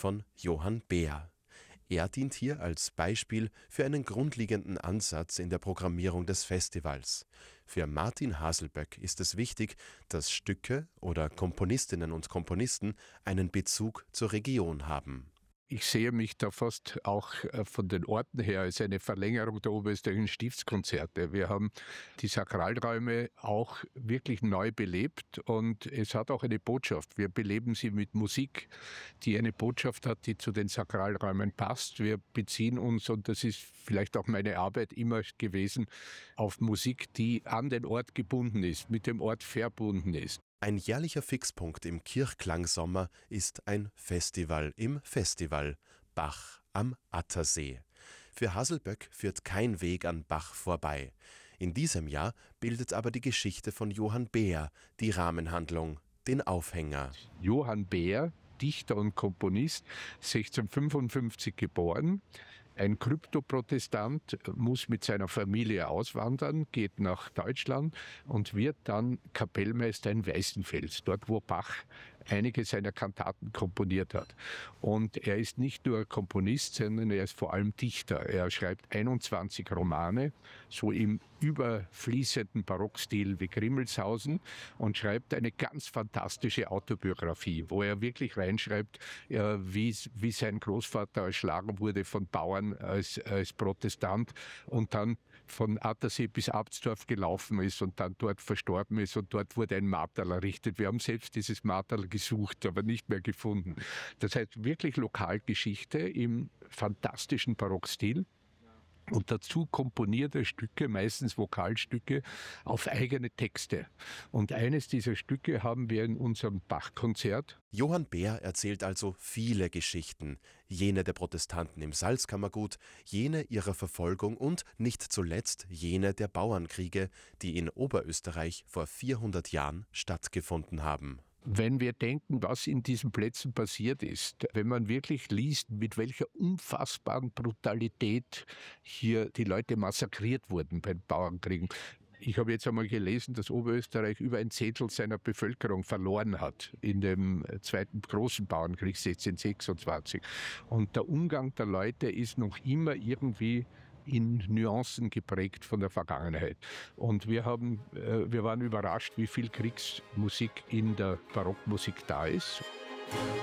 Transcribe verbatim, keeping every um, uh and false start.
von Johann Beer. Er dient hier als Beispiel für einen grundlegenden Ansatz in der Programmierung des Festivals. Für Martin Haselböck ist es wichtig, dass Stücke oder Komponistinnen und Komponisten einen Bezug zur Region haben. Ich sehe mich da fast auch von den Orten her als eine Verlängerung der Oberösterreichischen Stiftskonzerte. Wir haben die Sakralräume auch wirklich neu belebt und es hat auch eine Botschaft. Wir beleben sie mit Musik, die eine Botschaft hat, die zu den Sakralräumen passt. Wir beziehen uns, und das ist vielleicht auch meine Arbeit immer gewesen, auf Musik, die an den Ort gebunden ist, mit dem Ort verbunden ist. Ein jährlicher Fixpunkt im Kirchklangsommer ist ein Festival im Festival, Bach am Attersee. Für Haselböck führt kein Weg an Bach vorbei. In diesem Jahr bildet aber die Geschichte von Johann Beer die Rahmenhandlung, den Aufhänger. Johann Beer, Dichter und Komponist, sechzehnhundertfünfundfünfzig geboren. Ein Kryptoprotestant, muss mit seiner Familie auswandern, geht nach Deutschland und wird dann Kapellmeister in Weißenfels, dort wo Bach einige seiner Kantaten komponiert hat. Und er ist nicht nur Komponist, sondern er ist vor allem Dichter. Er schreibt einundzwanzig Romane, so im überfließenden Barockstil wie Grimmelshausen, und schreibt eine ganz fantastische Autobiografie, wo er wirklich reinschreibt, wie, wie sein Großvater erschlagen wurde von Bauern als, als Protestant und dann von Attersee bis Abtsdorf gelaufen ist und dann dort verstorben ist, und dort wurde ein Marterl errichtet. Wir haben selbst dieses Marterl gesucht, aber nicht mehr gefunden. Das heißt wirklich Lokalgeschichte im fantastischen Barockstil. Und dazu komponiert er Stücke, meistens Vokalstücke, auf eigene Texte. Und eines dieser Stücke haben wir in unserem Bach-Konzert. Johann Beer erzählt also viele Geschichten. Jene der Protestanten im Salzkammergut, jene ihrer Verfolgung und nicht zuletzt jene der Bauernkriege, die in Oberösterreich vor vierhundert Jahren stattgefunden haben. Wenn wir denken, was in diesen Plätzen passiert ist, wenn man wirklich liest, mit welcher unfassbaren Brutalität hier die Leute massakriert wurden bei den Bauernkriegen. Ich habe jetzt einmal gelesen, dass Oberösterreich über ein Zehntel seiner Bevölkerung verloren hat in dem zweiten großen Bauernkrieg sechzehnhundertsechsundzwanzig. Und der Umgang der Leute ist noch immer irgendwie in Nuancen geprägt von der Vergangenheit. Und wir haben, äh, wir waren überrascht, wie viel Kriegsmusik in der Barockmusik da ist.